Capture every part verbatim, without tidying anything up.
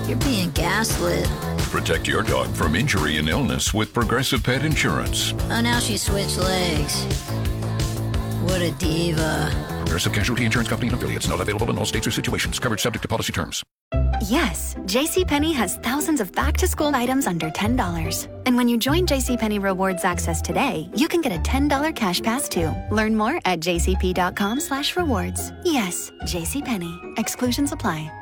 You're being gaslit. Protect your dog from injury and illness with Progressive Pet Insurance. Oh, now she switched legs. What a diva. Progressive Casualty Insurance Company and affiliates. Not available in all states or situations. Coverage subject to policy terms. Yes, JCPenney has thousands of back-to-school items under ten dollars. And when you join JCPenney Rewards Access today, you can get a ten dollars cash pass too. Learn more at jcp.com slash rewards. Yes, JCPenney. Exclusions apply.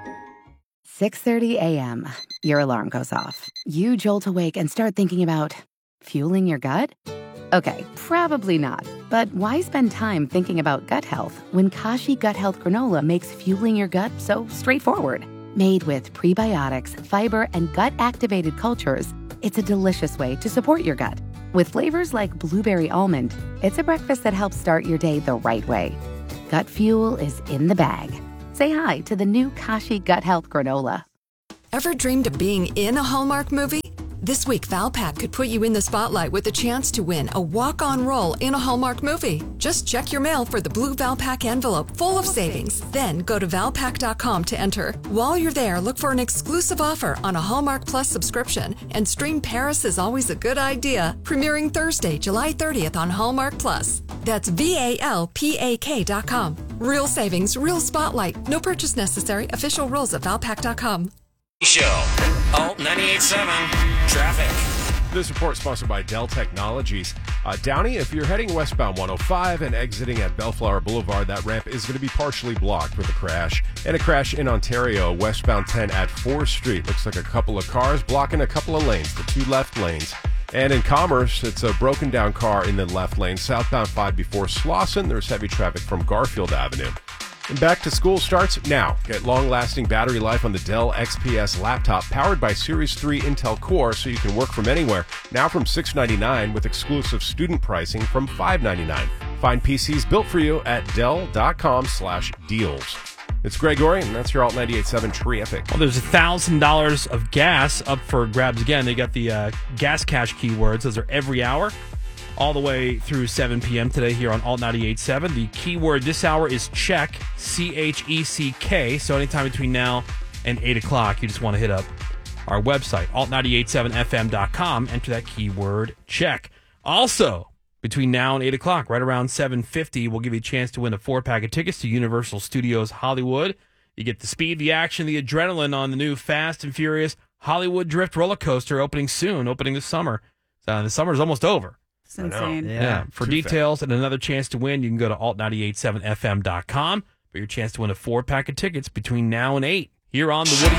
six thirty a.m. Your alarm goes off. You jolt awake and start thinking about fueling your gut? Okay, probably not. But why spend time thinking about gut health when Kashi Gut Health Granola makes fueling your gut so straightforward? Made with prebiotics, fiber, and gut-activated cultures, it's a delicious way to support your gut. With flavors like blueberry almond, it's a breakfast that helps start your day the right way. Gut fuel is in the bag. Say hi to the new Kashi Gut Health Granola. Ever dreamed of being in a Hallmark movie? This week, Valpak could put you in the spotlight with a chance to win a walk-on role in a Hallmark movie. Just check your mail for the blue Valpak envelope full of savings. Then go to valpak dot com to enter. While you're there, look for an exclusive offer on a Hallmark Plus subscription and stream Paris is Always a Good Idea, premiering Thursday, July thirtieth on Hallmark Plus. That's V A L P A K dot com. Real savings, real spotlight. No purchase necessary. Official rules at valpak dot com. Show. Alt ninety-eight point seven. Traffic. This report sponsored by Dell Technologies. Uh, Downey, if you're heading westbound one oh five and exiting at Bellflower Boulevard, that ramp is going to be partially blocked with a crash. And a crash in Ontario, westbound ten at fourth Street. Looks like a couple of cars blocking a couple of lanes, the two left lanes. And in Commerce, it's a broken down car in the left lane, southbound five before Slauson. There's heavy traffic from Garfield Avenue. And back to school starts now. Get long-lasting battery life on the Dell X P S laptop powered by Series three Intel Core so you can work from anywhere. Now from six ninety-nine with exclusive student pricing from five ninety-nine. Find P Cs built for you at dell.com slash deals. It's Gregory, and that's your Alt ninety-eight point seven traffic. Well, there's one thousand dollars of gas up for grabs again. They got the uh, gas cash keywords. Those are every hour, all the way through seven p.m. today here on Alt ninety-eight point seven. The keyword this hour is check, C H E C K. So anytime between now and eight o'clock, you just want to hit up our website, alt nine eight seven f m dot com. Enter that keyword check. Also, between now and eight o'clock, right around seven fifty, we'll give you a chance to win a four-pack of tickets to Universal Studios Hollywood. You get the speed, the action, the adrenaline on the new Fast and Furious Hollywood Drift roller coaster opening soon, opening this summer. So the summer's almost over. It's insane. Yeah. yeah. For Too details fast. And another chance to win, you can go to alt nine eight seven f m dot com for your chance to win a four-pack of tickets between now and eight here on The Woody